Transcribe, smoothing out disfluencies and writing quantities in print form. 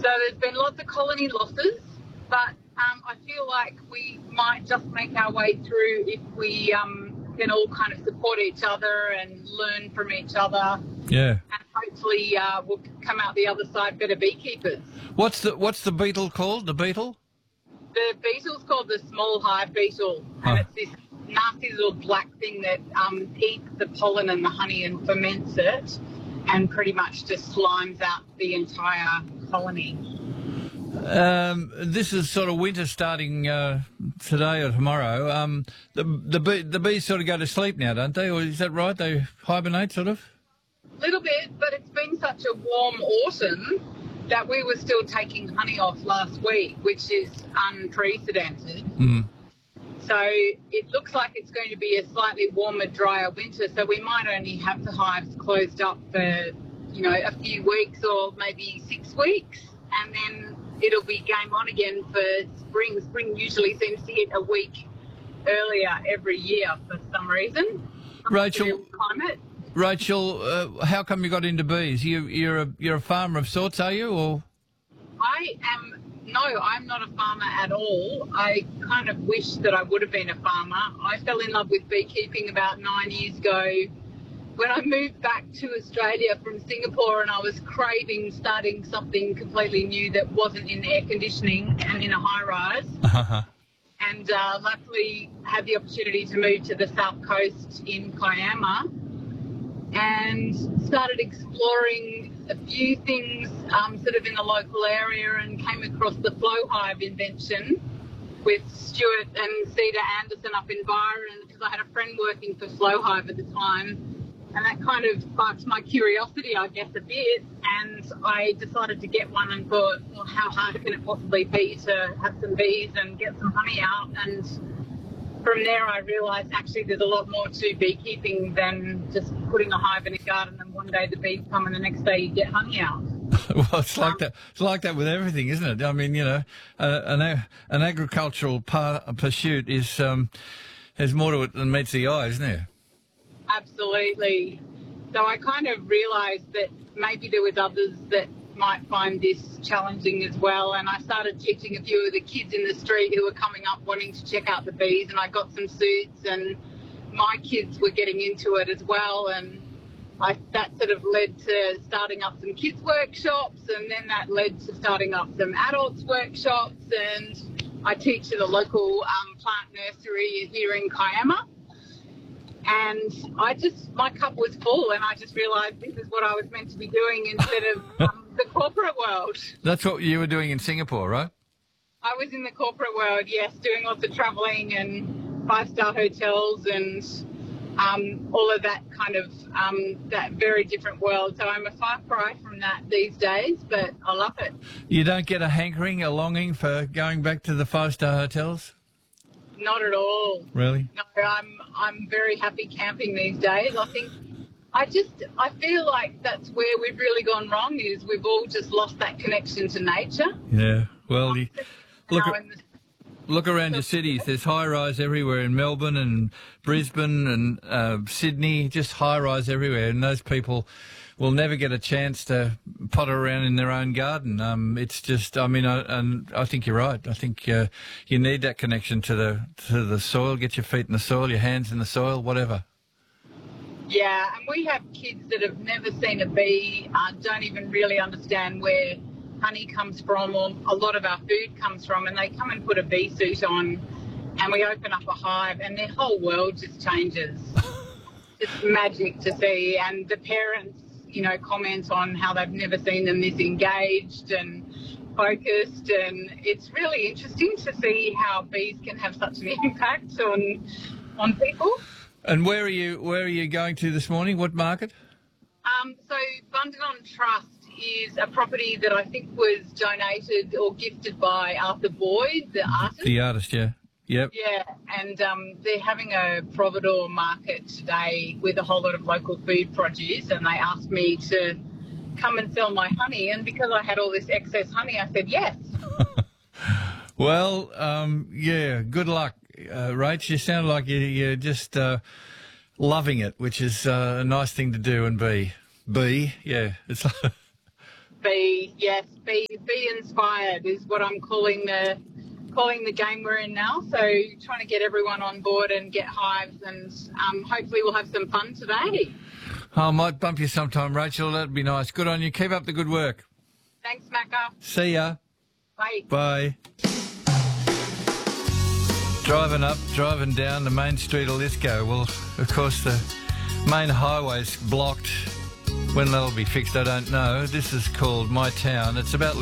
So there's been lots of colony losses, but I feel like we might just make our way through if we can all kind of support each other and learn from each other. Yeah. And hopefully we'll come out the other side better beekeepers. What's the beetle called? The beetle? The beetle's called the small hive beetle, and it's this nasty little black thing that eats the pollen and the honey and ferments it, and pretty much just slimes out the entire colony. This is sort of winter starting today or tomorrow. The bees sort of go to sleep now, don't they? Or is that right? They hibernate, sort of? A little bit, but it's been such a warm autumn that we were still taking honey off last week, which is unprecedented. Mm. So it looks like it's going to be a slightly warmer, drier winter, so we might only have the hives closed up for, a few weeks or maybe 6 weeks, and then it'll be game on again for spring. Spring usually seems to hit a week earlier every year for some reason. Rachel, how come you got into bees? You're a farmer of sorts, are you? Or No, I'm not a farmer at all. I kind of wish that I would have been a farmer. I fell in love with beekeeping about 9 years ago when I moved back to Australia from Singapore, and I was craving starting something completely new that wasn't in air conditioning and in a high-rise. Uh-huh. And luckily had the opportunity to move to the south coast in Kiama and started exploring a few things sort of in the local area, and came across the flow hive invention with Stuart and Cedar Anderson up in Byron, because I had a friend working for Flow Hive at the time. And that kind of sparked my curiosity, I guess, a bit. And I decided to get one and thought, well, how hard can it possibly be to have some bees and get some honey out? And from there, I realised actually there's a lot more to beekeeping than just putting a hive in a garden and one day the bees come and the next day you get honey out. Well, it's like that. It's like that with everything, isn't it? I mean, an agricultural pursuit is there's more to it than meets the eye, isn't there? Absolutely. So I kind of realised that maybe there was others that might find this challenging as well, and I started teaching a few of the kids in the street who were coming up wanting to check out the bees, and I got some suits, and my kids were getting into it as well, and that sort of led to starting up some kids workshops, and then that led to starting up some adults workshops, and I teach at a local plant nursery here in Kiama. And my cup was full, and I just realised this is what I was meant to be doing instead of the corporate world. That's what you were doing in Singapore, right? I was in the corporate world, yes, doing lots of travelling and 5-star hotels and all of that kind of that very different world. So I'm a far cry from that these days, but I love it. You don't get a hankering, a longing for going back to the 5-star hotels? Not at all. Really? No, I'm very happy camping these days. I feel like that's where we've really gone wrong, is we've all just lost that connection to nature. Yeah. Well, look around your cities. There's high-rise everywhere in Melbourne and Brisbane and Sydney, just high-rise everywhere, and those people will never get a chance to potter around in their own garden. It's just, I mean, I think you're right. I think you need that connection to the soil. Get your feet in the soil, your hands in the soil, whatever. Yeah, and we have kids that have never seen a bee, don't even really understand where honey comes from, or a lot of our food comes from, and they come and put a bee suit on, and we open up a hive, and their whole world just changes. It's magic to see, and the parents, comment on how they've never seen them this engaged and focused, and it's really interesting to see how bees can have such an impact on people. And where are you going to this morning? What market? So Bundanon Trust is a property that I think was donated or gifted by Arthur Boyd, the artist. The artist, yeah. Yep. Yeah, and they're having a providore market today with a whole lot of local food produce, and they asked me to come and sell my honey, and because I had all this excess honey, I said yes. Well, yeah, good luck, Rach. You sound like you're just loving it, which is a nice thing to do and be. Yeah, it's be inspired is what I'm calling the game we're in now. So trying to get everyone on board and get hives, and hopefully we'll have some fun today. I might bump you sometime, Rachel. That'd be nice. Good on you. Keep up the good work. Thanks, Macca. See ya. Bye. Bye. Driving down the main street of Lithgow. Well, of course, the main highway's blocked. When that'll be fixed, I don't know. This is called My Town. It's about